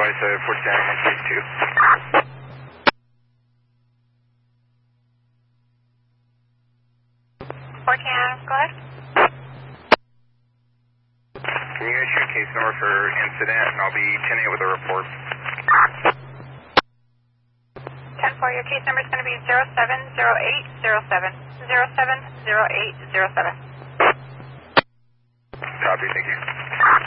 advise 47 132. Fort Canada, go ahead. Can you guys shoot case number for incident, and I'll be 10-8 with a report. 10-4, your case number is going to be 070807. 070807. Copy, thank you.